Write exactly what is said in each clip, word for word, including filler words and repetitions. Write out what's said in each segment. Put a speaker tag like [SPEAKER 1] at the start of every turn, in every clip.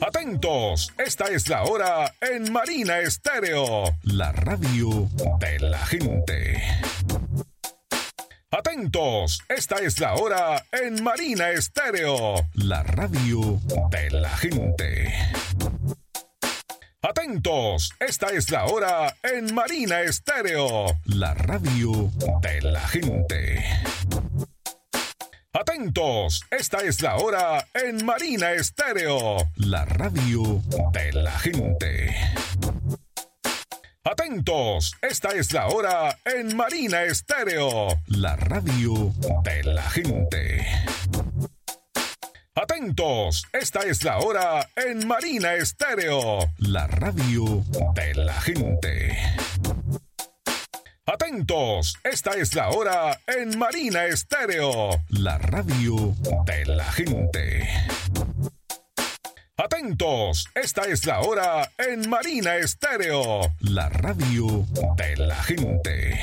[SPEAKER 1] Atentos, esta es la hora en Marina Estéreo, la radio de la gente. Atentos, esta es la hora en Marina Estéreo, la radio de la gente. Atentos, esta es la hora en Marina Estéreo, la radio de la gente. Atentos, esta es la hora en Marina Estéreo, la radio de la gente. Atentos, esta es la hora en Marina Estéreo, la radio de la gente. Atentos, esta es la hora en Marina Estéreo, la radio de la gente. Atentos, esta es la hora en Marina Estéreo, la radio de la gente. Atentos, esta es la hora en Marina Estéreo, la radio de la gente.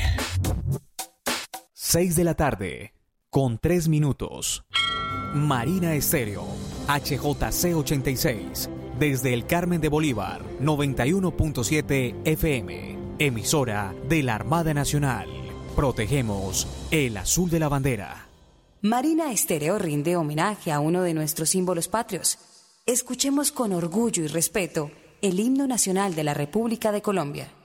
[SPEAKER 2] seis de la tarde, con tres minutos. Marina Estéreo, H J C ochenta y seis, desde el Carmen de Bolívar, noventa y uno punto siete F M, emisora de la Armada Nacional. Protegemos el azul de la bandera.
[SPEAKER 3] Marina Estéreo rinde homenaje a uno de nuestros símbolos patrios. Escuchemos con orgullo y respeto el himno nacional de la República de Colombia.